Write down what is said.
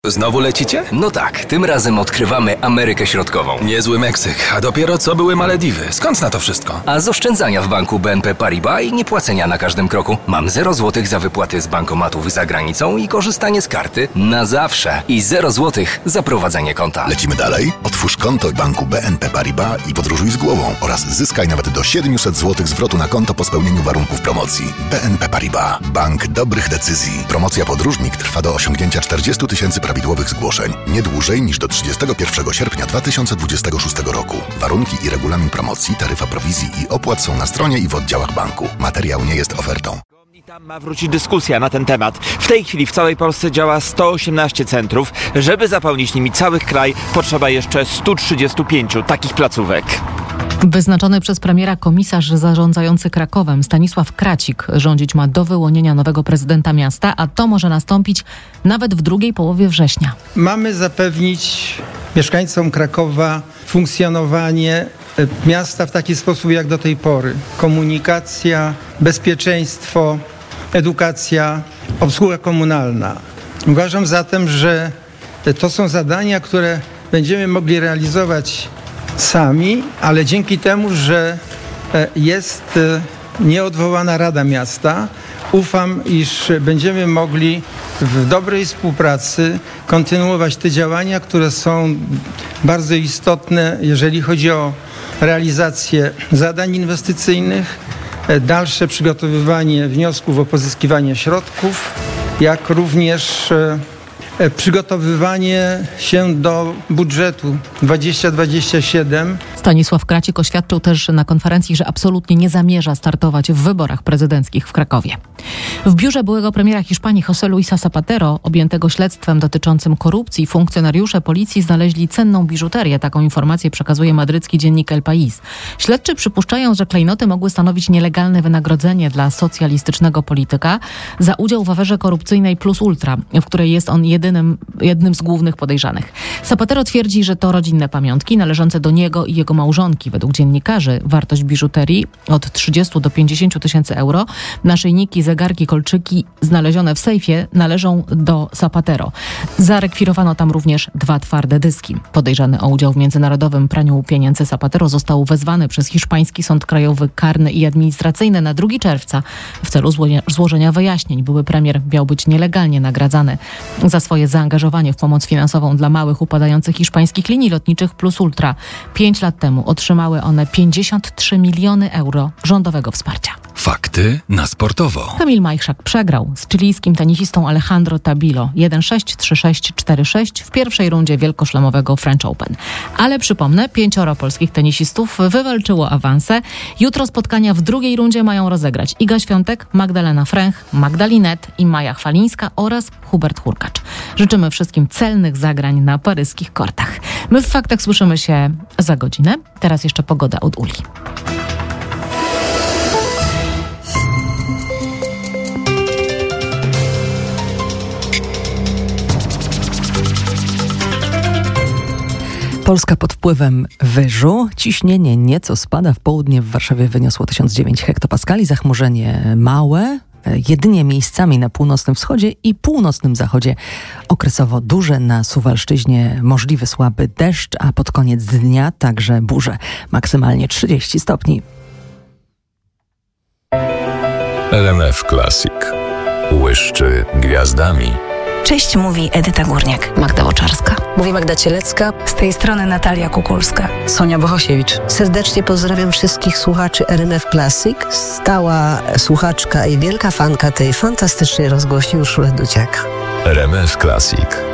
Znowu lecicie? No tak, tym razem odkrywamy Amerykę Środkową. Niezły Meksyk, a dopiero co były Malediwy. Skąd na to wszystko? A z oszczędzania w banku BNP Paribas i niepłacenia na każdym kroku. Mam 0 zł za wypłaty z bankomatów za granicą i korzystanie z karty na zawsze. I 0 zł za prowadzenie konta. Lecimy dalej? Otwórz konto w banku BNP Paribas i podróżuj z głową oraz zyskaj nawet do 700 zł zwrotu na konto po spełnieniu warunków promocji. BNP Paribas. Bank dobrych decyzji. Promocja podróżnik trwa do osiągnięcia 40 000 prawidłowych zgłoszeń. Nie dłużej niż do 31 sierpnia 2026 roku. Warunki i regulamin promocji, taryfa prowizji i opłat są na stronie i w oddziałach banku. Materiał nie jest ofertą. Tam ma wrócić dyskusja na ten temat. W tej chwili w całej Polsce działa 118 centrów. Żeby zapełnić nimi cały kraj, potrzeba jeszcze 135 takich placówek. Wyznaczony przez premiera komisarz zarządzający Krakowem Stanisław Kracik rządzić ma do wyłonienia nowego prezydenta miasta, a to może nastąpić nawet w drugiej połowie września. Mamy zapewnić mieszkańcom Krakowa funkcjonowanie miasta w taki sposób jak do tej pory. Komunikacja, bezpieczeństwo, edukacja, obsługa komunalna. Uważam zatem, że to są zadania, które będziemy mogli realizować sami, ale dzięki temu, że jest nieodwołana Rada Miasta, ufam, iż będziemy mogli w dobrej współpracy kontynuować te działania, które są bardzo istotne, jeżeli chodzi o realizację zadań inwestycyjnych, dalsze przygotowywanie wniosków o pozyskiwanie środków, jak również przygotowywanie się do budżetu 2027. Stanisław Kracik oświadczył też na konferencji, że absolutnie nie zamierza startować w wyborach prezydenckich w Krakowie. W biurze byłego premiera Hiszpanii José Luisa Zapatero, objętego śledztwem dotyczącym korupcji, funkcjonariusze policji znaleźli cenną biżuterię. Taką informację przekazuje madrycki dziennik El País. Śledczy przypuszczają, że klejnoty mogły stanowić nielegalne wynagrodzenie dla socjalistycznego polityka za udział w aferze korupcyjnej Plus Ultra, w której jest on jednym z głównych podejrzanych. Zapatero twierdzi, że to rodzinne pamiątki należące do niego i jego małżonki. Według dziennikarzy wartość biżuterii od 30 do 50 tysięcy euro. Naszyjniki, zegarki, kolczyki znalezione w sejfie należą do Zapatero. Zarekwirowano tam również 2 twarde dyski. Podejrzany o udział w międzynarodowym praniu pieniędzy Zapatero został wezwany przez hiszpański sąd krajowy karny i administracyjny na 2 czerwca w celu złożenia wyjaśnień. Były premier miał być nielegalnie nagradzany za swoje zaangażowanie w pomoc finansową dla małych, upadających hiszpańskich linii lotniczych Plus Ultra. 5 lat temu otrzymały one 53 miliony euro rządowego wsparcia. Fakty na sportowo. Kamil Majchrzak przegrał z chilijskim tenisistą Alejandro Tabilo 1-6, 3-6, 4-6 w pierwszej rundzie wielkoszlemowego French Open. Ale przypomnę, 5 polskich tenisistów wywalczyło awanse. Jutro spotkania w drugiej rundzie mają rozegrać Iga Świątek, Magdalena Fręch, Magda Linette i Maja Chwalińska oraz Hubert Hurkacz. Życzymy wszystkim celnych zagrań na paryskich kortach. My w Faktach słyszymy się za godzinę. Teraz jeszcze pogoda od Uli. Polska pod wpływem wyżu. Ciśnienie nieco spada. W południe w Warszawie wyniosło 1009 hektopaskali. Zachmurzenie małe. Jedynie miejscami na północnym wschodzie i północnym zachodzie okresowo duże. Na Suwalszczyźnie możliwy słaby deszcz, a pod koniec dnia także burze. Maksymalnie 30 stopni. RMF Classic. Błyszczy gwiazdami. Cześć, mówi Edyta Górniak. Magda Łoczarska. Mówi Magda Cielecka. Z tej strony Natalia Kukulska. Sonia Bohosiewicz. Serdecznie pozdrawiam wszystkich słuchaczy RMF Classic. Stała słuchaczka i wielka fanka tej fantastycznej rozgłośni Urszula Duciak. RMF Classic.